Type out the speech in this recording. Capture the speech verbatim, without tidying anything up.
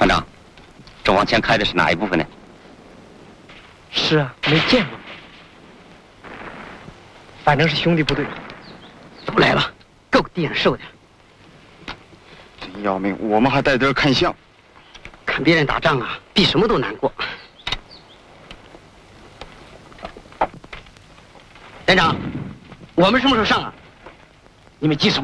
团长，这往前开的是哪一部分呢？ 是啊，没见过。反正是兄弟部队。 都来了，够地上受的。 真要命，我们还在这儿看相。 看别人打仗啊，比什么都难过。连长，我们什么时候上啊？ 你们急什么？